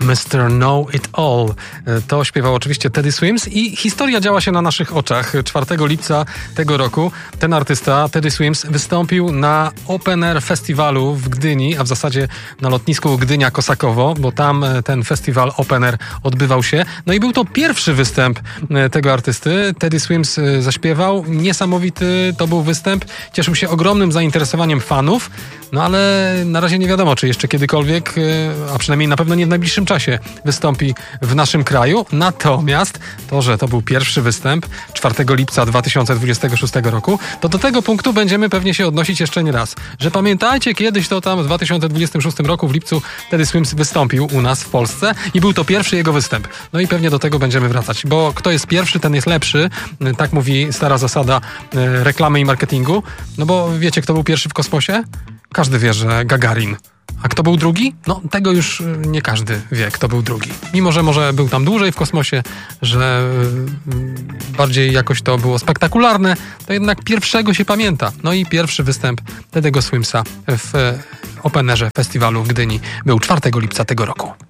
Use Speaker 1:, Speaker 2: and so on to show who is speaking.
Speaker 1: Mr. Know It All. To śpiewał oczywiście Teddy Swims i historia działa się na naszych oczach. 4 lipca tego roku ten artysta, Teddy Swims, wystąpił na Open Air Festiwalu w Gdyni, a w zasadzie na lotnisku Gdynia-Kosakowo, bo tam ten festiwal Open Air odbywał się. No i był to pierwszy występ tego artysty. Teddy Swims zaśpiewał. Niesamowity to był występ. Cieszył się ogromnym zainteresowaniem fanów, no ale na razie nie wiadomo, czy jeszcze kiedykolwiek, a przynajmniej na pewno nie w najbliższym czasie wystąpi w naszym kraju. Natomiast to, że to był pierwszy występ 4 lipca 2026 roku, to do tego punktu będziemy pewnie się odnosić jeszcze nie raz. Że pamiętajcie, kiedyś to tam w 2026 roku w lipcu Teddy Swims wystąpił u nas w Polsce i był to pierwszy jego występ. No i pewnie do tego będziemy wracać, bo kto jest pierwszy, ten jest lepszy. Tak mówi stara zasada reklamy i marketingu. No bo wiecie, kto był pierwszy w kosmosie? Każdy wie, że Gagarin. A kto był drugi? No, tego już nie każdy wie, kto był drugi. Mimo, że może był tam dłużej w kosmosie, że bardziej jakoś to było spektakularne, to jednak pierwszego się pamięta. No i pierwszy występ Teddy'ego Swimsa w Open Airze festiwalu w Gdyni był 4 lipca tego roku.